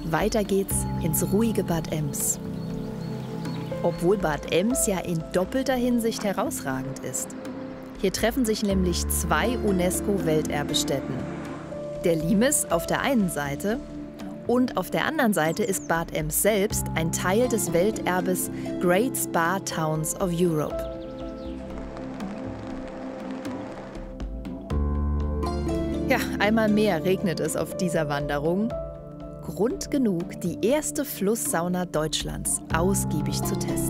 Weiter geht's ins ruhige Bad Ems. Obwohl Bad Ems ja in doppelter Hinsicht herausragend ist. Hier treffen sich nämlich zwei UNESCO-Welterbestätten. Der Limes auf der einen Seite und auf der anderen Seite ist Bad Ems selbst ein Teil des Welterbes Great Spa Towns of Europe. Ja, einmal mehr regnet es auf dieser Wanderung. Grund genug, die erste Flusssauna Deutschlands ausgiebig zu testen.